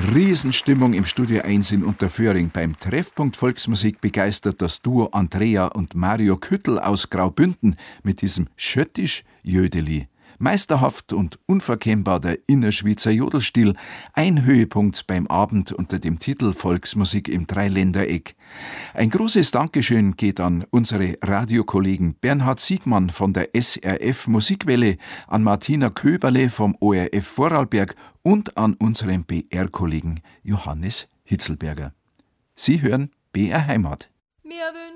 Riesenstimmung im Studio 1 in Unterföhring. Beim Treffpunkt Volksmusik begeistert das Duo Andrea und Mario Küttl aus Graubünden mit diesem Schöttisch-Jödeli. Meisterhaft und unverkennbar der Innerschweizer Jodelstil. Ein Höhepunkt beim Abend unter dem Titel Volksmusik im Dreiländereck. Ein großes Dankeschön geht an unsere Radiokollegen Bernhard Siegmann von der SRF Musikwelle, an Martina Köberle vom ORF Vorarlberg und an unseren BR-Kollegen Johannes Hitzelberger. Sie hören BR Heimat.